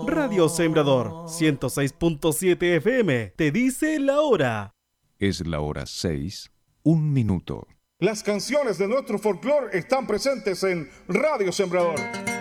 Radio Sembrador 106.7 FM te dice la hora. Es la hora 6, 1 minuto. Las canciones de nuestro folclore están presentes en Radio Sembrador.